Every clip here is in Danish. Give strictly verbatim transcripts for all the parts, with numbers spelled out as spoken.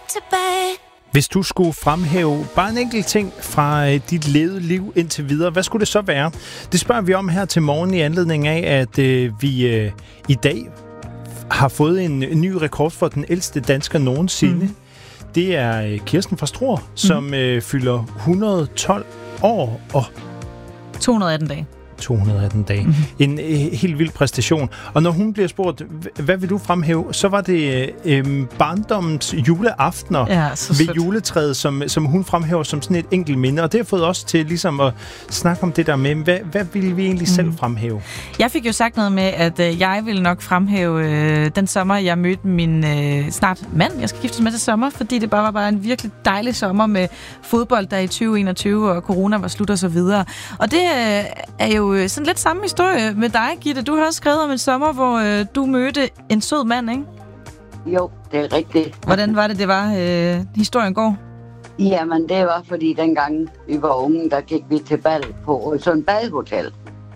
tilbage. Hvis du skulle fremhæve bare en enkelt ting fra dit levede liv indtil videre, hvad skulle det så være? Det spørger vi om her til morgen i anledning af, at øh, vi øh, i dag har fået en, en ny rekord for den ældste dansker nogensinde. Mm. Det er øh, Kirsten fra Struer, som mm. øh, fylder et hundrede og tolv år og to hundrede og atten dage. to hundrede og atten dage. Mm-hmm. En øh, helt vild præstation. Og når hun bliver spurgt, hvad vil du fremhæve, så var det øh, barndommens juleaftener ja, ved sødt. Juletræet, som, som hun fremhæver som sådan et enkelt minde. Og det har fået os til ligesom at snakke om det der med, hvad, hvad ville vi egentlig mm. selv fremhæve? Jeg fik jo sagt noget med, at øh, jeg ville nok fremhæve øh, den sommer, jeg mødte min øh, snart mand, jeg skal giftes med til sommer, fordi det bare var bare en virkelig dejlig sommer med fodbold der i tyve enogtyve, og corona var slut og så videre. Og det øh, er jo sådan lidt samme historie med dig, Gitte. Du har også skrevet om en sommer, hvor øh, du mødte en sød mand, ikke? Jo, det er rigtigt. Hvordan var det, det var, øh, historien går? Jamen, det var fordi dengang vi var unge, der gik vi til bal på sådan et badehotel.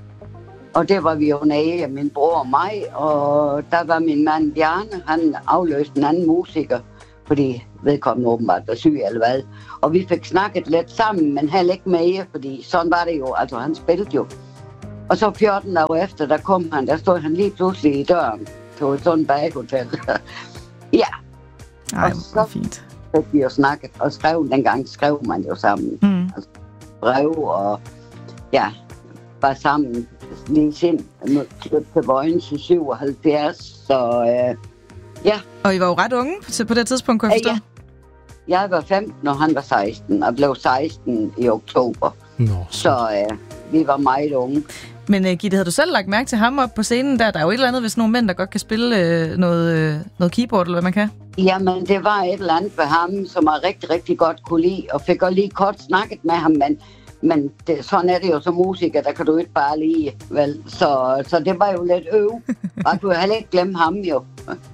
Og det var vi jo nede, min bror og mig, og der var min mand Bjarne, han afløste en anden musiker, fordi vedkommende åbenbart var syg eller hvad. Og vi fik snakket lidt sammen, men heller ikke med, fordi sådan var det jo, altså han spillede jo. Og så fjorten dage efter, der kom han, der stod han lige pludselig i døren til et sådan badehotel. ja. Ej, og så fint. fik vi jo snakket, og skrev, dengang skrev man jo sammen. Mm. Altså, brev og ja, var sammen lige sind til Vojens i syvoghalvfjerds, så øh, ja. Og I var jo ret unge på det tidspunkt, kunne jeg forstå? Ja. Jeg var femten, og han var seksten, og blev seksten i oktober. Nå, så så øh, vi var meget unge. Men uh, Gitte, havde du selv lagt mærke til ham op på scenen der? Der er jo et eller andet, hvis nogle mænd, der godt kan spille øh, noget, øh, noget keyboard, eller hvad man kan. Jamen, det var et eller andet ved ham, som jeg rigtig, rigtig godt kunne lide, og fik også lige kort snakket med ham, men, men det, sådan er det jo som musiker, der kan du ikke bare lige, vel? Så, så det var jo lidt øv, og du har heller ikke glemme ham jo.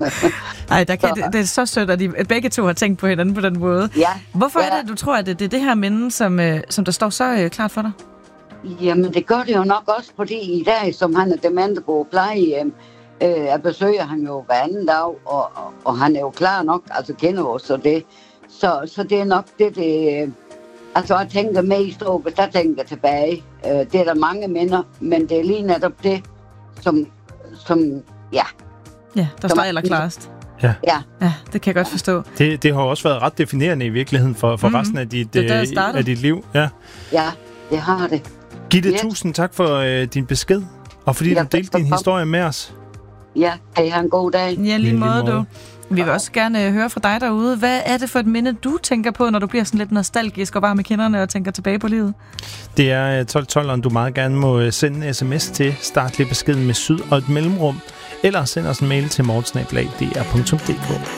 Ej, der kan, det, det er så sødt, at, de, at begge to har tænkt på hinanden på den måde. Ja. Hvorfor ja. er det, du tror, at det, det er det her minde, som, øh, som der står så øh, klart for dig? Jamen, det gør det jo nok også, fordi i dag, som han er dement på plejehjem, øh, jeg besøger han jo hver anden dag, og, og, og han er jo klar nok, altså kender os, så det, så, så det er nok det, det øh, altså jeg tænker mest over, hvis jeg tænker tilbage, øh, det er der mange minder, men det er lige netop det, som, som ja. Ja, der står allerklarest. Ja. Ja. ja, det kan jeg godt forstå. Det, det har også været ret definerende i virkeligheden for, for mm-hmm. resten af dit, det der, øh, af dit liv. Ja, ja det har det. Gitte, yes. tusind tak for øh, din besked, og fordi ja, du delte din historie med os. Ja, kan I have en god dag. Ja, lige måde, du. Vi vil også gerne høre fra dig derude. Hvad er det for et minde, du tænker på, når du bliver sådan lidt nostalgisk og varm i kinderne og tænker tilbage på livet? Det er tolv tolv, og du meget gerne må sende en sms til start lige beskeden med syd og et mellemrum, eller send os en mail til morgen snabel-a d r punktum d k.